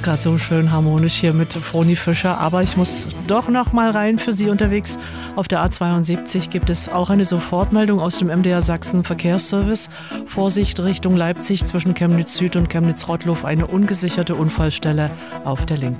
ist gerade so schön harmonisch hier mit Froni Fischer, aber ich muss doch noch mal rein für Sie unterwegs. Auf der A72 gibt es auch eine Sofortmeldung aus dem MDR Sachsen Verkehrsservice. Vorsicht Richtung Leipzig zwischen Chemnitz Süd und Chemnitz Rottlow, eine ungesicherte Unfallstelle auf der linken